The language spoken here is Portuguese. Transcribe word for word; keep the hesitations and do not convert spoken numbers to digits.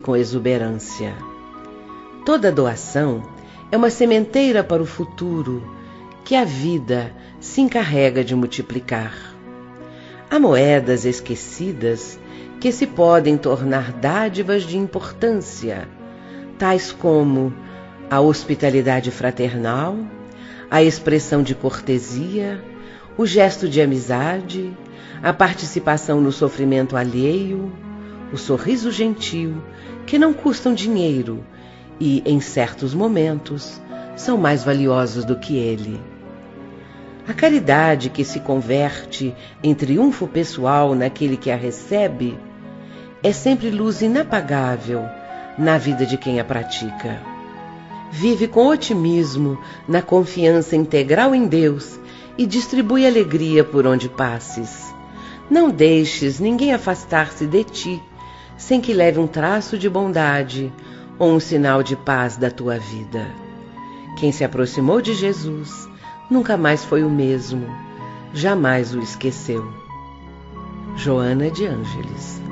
com exuberância. Toda doação é uma sementeira para o futuro que a vida se encarrega de multiplicar. Há moedas esquecidas que se podem tornar dádivas de importância, tais como a hospitalidade fraternal, a expressão de cortesia, o gesto de amizade, a participação no sofrimento alheio, o sorriso gentil, que não custam dinheiro e, em certos momentos, são mais valiosos do que ele. A caridade que se converte em triunfo pessoal naquele que a recebe é sempre luz inapagável na vida de quem a pratica. Vive com otimismo na confiança integral em Deus e distribui alegria por onde passes. Não deixes ninguém afastar-se de ti sem que leve um traço de bondade ou um sinal de paz da tua vida. Quem se aproximou de Jesus nunca mais foi o mesmo, jamais o esqueceu. Joana de Ângeles.